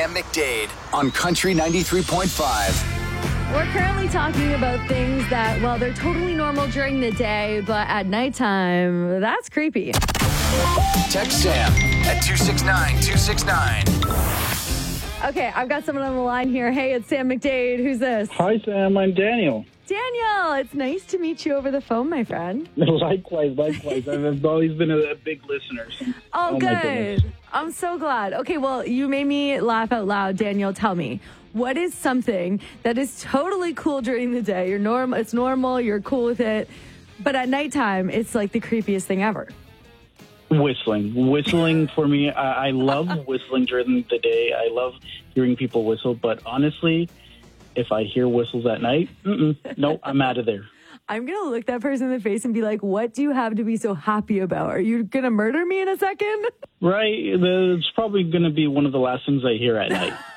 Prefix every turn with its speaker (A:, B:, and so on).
A: Sam McDade on Country 93.5.
B: We're currently talking about things that, well, they're totally normal during the day, but at nighttime, that's creepy.
A: Text Sam at 269-269.
B: Okay, I've got someone on the line here. Hey, it's Sam McDade. Who's this?
C: Hi, Sam. I'm Daniel.
B: Daniel, it's nice to meet you over the phone, my friend.
C: Likewise. I've always been a big listener.
B: Oh,
C: my
B: good.
C: goodness.
B: I'm so glad. Okay, well, you made me laugh out loud. Daniel, tell me, what is something that is totally cool during the day? It's normal, you're cool with it, but at nighttime, it's like the creepiest thing ever.
C: Whistling for me, I love whistling during the day. I love hearing people whistle, but honestly, if I hear whistles at night, no, I'm out of there.
B: I'm going to look that person in the face and be like, what do you have to be so happy about? Are you going to murder me in a second?
C: Right? It's probably going to be one of the last things I hear at night.